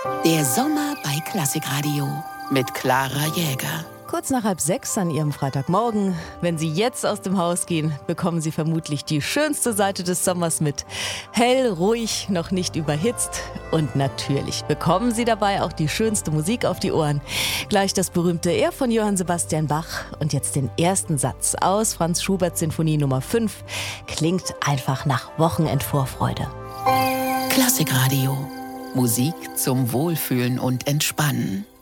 Der Sommer bei Klassikradio mit Clara Jäger. Kurz nach 5:30 an Ihrem Freitagmorgen. Wenn Sie jetzt aus dem Haus gehen, bekommen Sie vermutlich die schönste Seite des Sommers mit. Hell, ruhig, noch nicht überhitzt. Und natürlich bekommen Sie dabei auch die schönste Musik auf die Ohren. Gleich das berühmte Er von Johann Sebastian Bach. Und jetzt den ersten Satz aus Franz Schuberts Sinfonie Nummer 5. Klingt einfach nach Wochenendvorfreude. Klassikradio. Musik zum Wohlfühlen und Entspannen.